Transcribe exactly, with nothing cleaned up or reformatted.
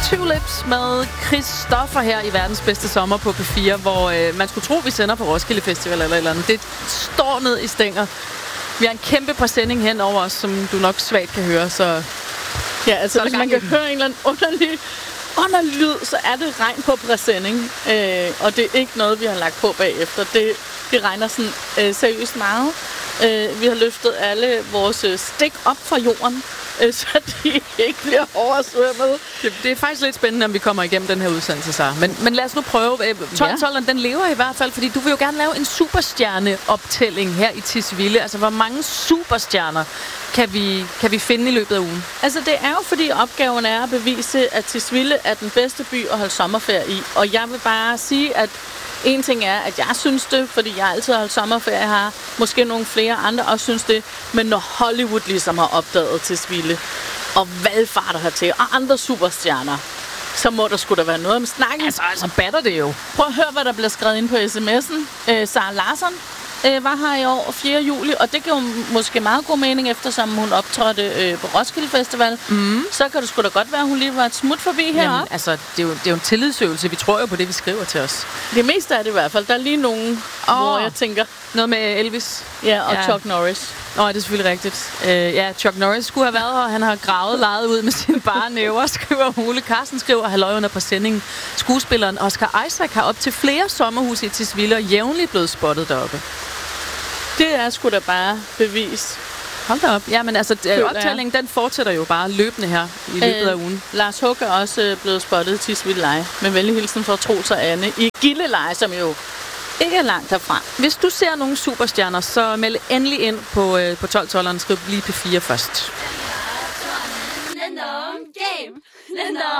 Tulips med Christoffer her i verdens bedste sommer på P fire, hvor øh, man skulle tro, vi sender på Roskilde Festival eller et eller andet. Det står ned i stænger. Vi har en kæmpe præsending hen over os, som du nok svagt kan høre, så... Ja, altså hvis man kan høre en eller anden underlig, underlig lyd, så er det regn på præsending. Øh, og det er ikke noget, vi har lagt på bagefter. Det, det regner sådan øh, seriøst meget. Øh, vi har løftet alle vores stik op fra jorden, øh, så de ikke bliver oversvømmet. Det, det er faktisk lidt spændende, om vi kommer igennem den her udsendelse, Sara. Men, men lad os nu prøve. tolv-tolveren, ja. Den lever i hvert fald, fordi du vil jo gerne lave en superstjerneoptælling her i Tisvilde. Altså, hvor mange superstjerner kan vi, kan vi finde i løbet af ugen? Altså, det er jo fordi opgaven er at bevise, at Tisvilde er den bedste by at holde sommerferie i. Og jeg vil bare sige, at en ting er, at jeg synes det, fordi jeg altid har holdt sommerferie her. Måske nogle flere andre også synes det. Men når Hollywood ligesom har opdaget Tisvilde, og valgfarter hertil, og andre superstjerner, så må der sgu da være noget om snakken. Altså, altså batter det jo. Prøv at høre, hvad der bliver skrevet ind på sms'en. Øh, Sara Larsson øh, var her i år fjerde juli, og det giver måske meget god mening, eftersom hun optrådte øh, på Roskilde Festival. Mm. Så kan det sgu da godt være, at hun lige var et smut forbi heroppe. Jamen, altså, det er, jo, det er jo en tillidsøvelse. Vi tror jo på det, vi skriver til os. Det meste er det i hvert fald. Der er lige nogen, oh. hvor jeg tænker... Noget med Elvis. Ja, og ja. Chuck Norris. Nå, det er selvfølgelig rigtigt. Uh, ja, Chuck Norris skulle have været her, og han har gravet lejet ud med sine bare næver, skriver Ole. Carsten skriver, halløj under præsendingen. Skuespilleren Oscar Isaac har op til flere sommerhuse i Tisvilde og jævnligt blevet spottet deroppe. Det er sgu da bare bevis. Hold da op. Ja, men altså, optællingen, den fortsætter jo bare løbende her i løbet af øh, ugen. Lars Hug er også blevet spottet i Tisvilde Leje. Med venlig hilsen fra Troels og Anne i Gilleleje, som jo ikke er langt derfra. Hvis du ser nogle superstjerner, så meld endelig ind på, øh, på tolv-tolveren. Skriv lige P fire først.